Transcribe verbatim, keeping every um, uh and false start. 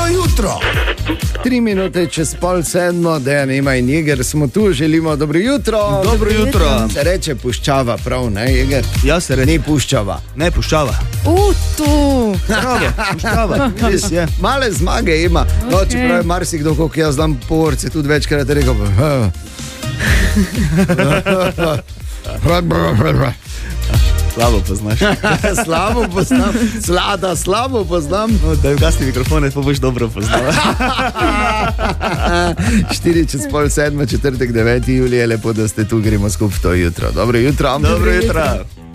jutro. Tri minute čez pol sedmo, Dejan Ema in Jeger smo tu, želimo dobro jutro. Dobro jutro. Se reče puščava, prav, ne, Jeger? Ja, se reče. Ni puščava. Ne, puščava. U, tu. Bravo, puščava. Res je. Male zmage ima. Okay. No, čeprav je marsikdo, koliko jaz znam povorce, tudi večkrat rekel. Slabo poznaš. Slabo poznam, slada, slabo poznam. No, daj ugasni mikrofone, pa boš dobro poznal. Štiri čez pol sedmo, četrtek, deveti julij, lepo, da ste tu, gremo skupaj to jutro. Dobro jutro. Dobro jutro.